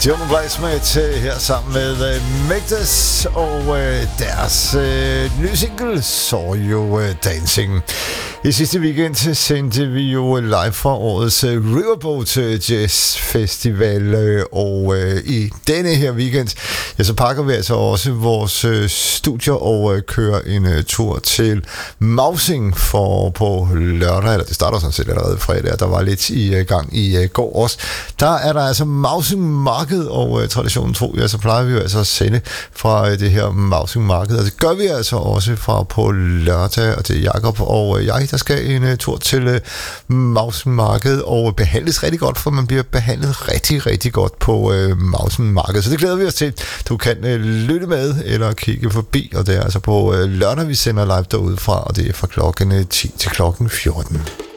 John Blacksmith her sammen med Magdas og deres nye single Så jo Dancing. I sidste weekend sendte vi jo live fra årets Riverboat Jazz Festival, og i denne her weekend, ja, så pakker vi altså også vores studier og kører en tur til Mausing for på lørdag, eller det starter sådan set allerede fredag, der var lidt i gang i går også. Der er der altså Mausing Marked, og traditionen tro, ja, så plejer vi jo altså at sende fra det her Mausing Marked, og det gør vi altså også fra på lørdag, og det er Jakob og jeg, der skal en tur til Mausing Marked og behandles rigtig godt, for man bliver behandlet rigtig, rigtig godt på Mausing Marked, så det glæder vi os til. Du kan lytte med eller kigge forbi, og det er altså på lørdag, vi sender live derude fra, og det er fra klokken 10 til klokken 14.